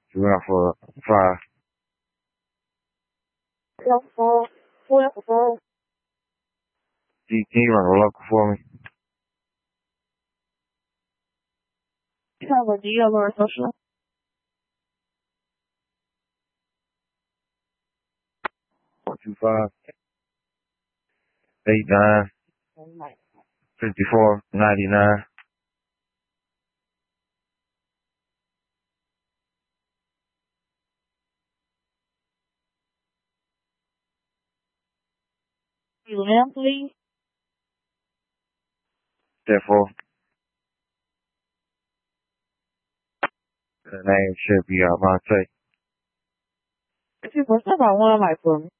You went for 5. Can you run a local for me? Do you have our social? 425 89 54 99. Your name, please? Therefore, the name should be Monte. If you first about one of my phone.